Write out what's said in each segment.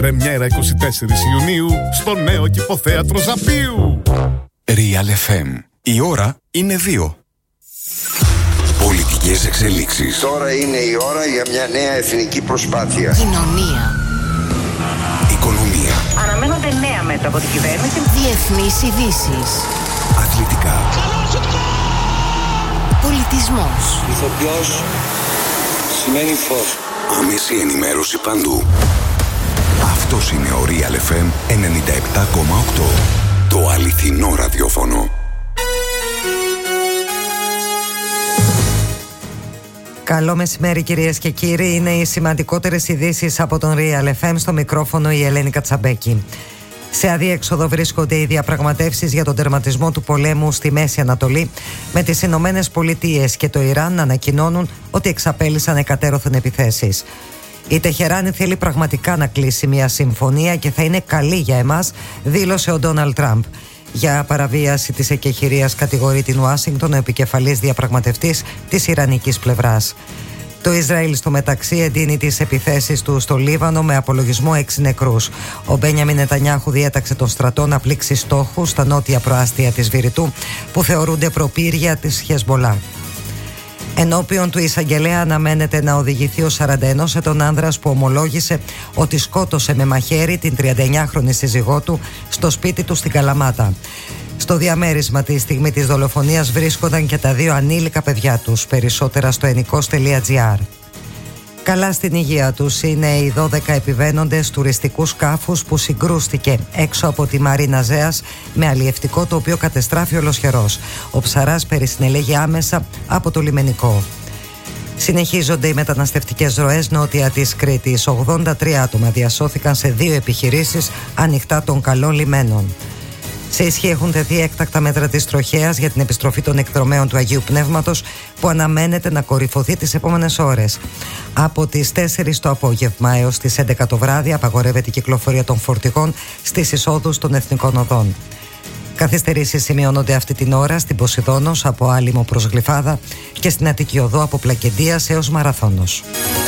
Πρεμιέρα 24 Ιουνίου στο νέο Κηποθέατρο Ζαπίου. Real FM. Η ώρα είναι 2. Πολιτικές εξελίξεις. Τώρα είναι η ώρα για μια νέα εθνική προσπάθεια. Κοινωνία. Οικονομία. Αναμένονται νέα μέτρα από την κυβέρνηση. Διεθνείς ειδήσεις. Αθλητικά. Πολιτισμός. Ηθοποιός σημαίνει φως. Άμεση ενημέρωση παντού. Αυτός είναι ο Real FM 97,8. Το αληθινό ραδιόφωνο. Καλό μεσημέρι κυρίες και κύριοι. Είναι οι σημαντικότερες ειδήσεις από τον Real FM. Στο μικρόφωνο η Ελένη Κατσαμπέκη. Σε αδιέξοδο βρίσκονται οι διαπραγματεύσεις για τον τερματισμό του πολέμου στη Μέση Ανατολή, με τις Ηνωμένες Πολιτείες και το Ιράν να ανακοινώνουν ότι εξαπέλυσαν εκατέρωθεν επιθέσεις. Η Τεχεράνη θέλει πραγματικά να κλείσει μια συμφωνία και θα είναι καλή για εμάς, δήλωσε ο Ντόναλντ Τραμπ. Για παραβίαση της εκεχηρίας κατηγορεί την Ουάσιγκτον ο επικεφαλής διαπραγματευτής της ιρανικής πλευράς. Το Ισραήλ στο μεταξύ εντείνει τις επιθέσεις του στο Λίβανο με απολογισμό 6 νεκρούς. Ο Μπένιαμιν Νετανιάχου διέταξε τον στρατό να πλήξει στόχους στα νότια προάστια της Βηρητού που θεωρούνται προπήρια της Χεσμολά. Ενώπιον του εισαγγελέα αναμένεται να οδηγηθεί ο 41 ετών άνδρας που ομολόγησε ότι σκότωσε με μαχαίρι την 39χρονη σύζυγό του στο σπίτι του στην Καλαμάτα. Στο διαμέρισμα τη στιγμή της δολοφονίας βρίσκονταν και τα 2 ανήλικα παιδιά τους. Περισσότερα στο ενικός.gr. Καλά στην υγεία τους είναι οι 12 επιβαίνοντες τουριστικού σκάφους που συγκρούστηκε έξω από τη Μαρίνα Ζέας με αλλιευτικό το οποίο κατεστράφει ολοσχερός. Ο ψαράς περισυνελέγει άμεσα από το λιμενικό. Συνεχίζονται οι μεταναστευτικές ροές νότια της Κρήτης. 83 άτομα διασώθηκαν σε 2 επιχειρήσεις ανοιχτά των καλών λιμένων. Σε ισχύ έχουν τεθεί έκτακτα μέτρα της τροχέας για την επιστροφή των εκδρομέων του Αγίου Πνεύματος που αναμένεται να κορυφωθεί τις επόμενες ώρες. Από τις 4 το απόγευμα έως τις 11 το βράδυ απαγορεύεται η κυκλοφορία των φορτηγών στις εισόδους των εθνικών οδών. Καθυστερήσεις σημειώνονται αυτή την ώρα στην Ποσειδώνος από Άλυμο προς Γλυφάδα και στην Αττική Οδό από Πλακεντίας έως Μαραθώνος.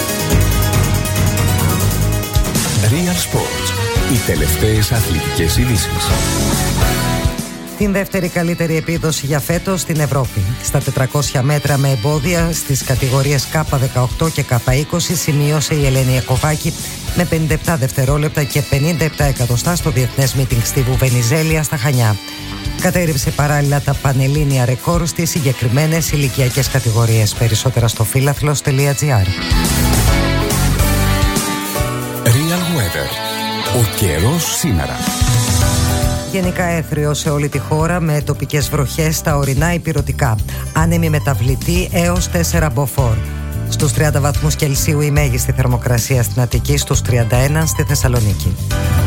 Real Sports. Οι τελευταίες αθλητικές ειδήσεις. Την δεύτερη καλύτερη επίδοση για φέτος στην Ευρώπη. Στα 400 μέτρα με εμπόδια στις κατηγορίες K18 και K20 σημείωσε η Ελένη Ιακωβάκη με 57 δευτερόλεπτα και 57 εκατοστά στο διεθνές μίτινγκ στη Βουβενιζέλια στα Χανιά. Κατέριψε παράλληλα τα πανελλήνια ρεκόρ στις συγκεκριμένες ηλικιακές κατηγορίες. Περισσότερα στο φίλαθλος.gr. Real Weather. Ο καιρός σήμερα. Γενικά έθριο σε όλη τη χώρα με τοπικές βροχές στα ορεινά ηπειρωτικά. Άνεμη μεταβλητή έως 4 μποφόρ. Στους 30 βαθμούς Κελσίου η μέγιστη θερμοκρασία στην Αττική, στους 31 στη Θεσσαλονίκη.